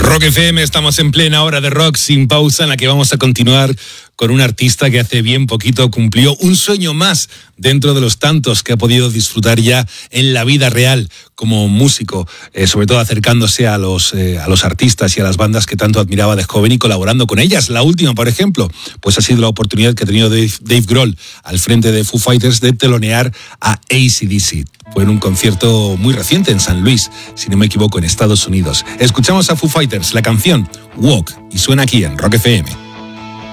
Rock FM, estamos en plena hora de rock sin pausa, en la que vamos a continuar con un artista que hace bien poquito cumplió un sueño más dentro de los tantos que ha podido disfrutar ya en la vida real como músico, sobre todo acercándose a los artistas y a las bandas que tanto admiraba de joven y colaborando con ellas. La última, por ejemplo, pues ha sido la oportunidad que ha tenido Dave Grohl al frente de Foo Fighters de telonear a AC/DC. Fue en un concierto muy reciente en San Luis, si no me equivoco, en Estados Unidos. Escuchamos a Foo Fighters, la canción Walk, y suena aquí en Rock FM.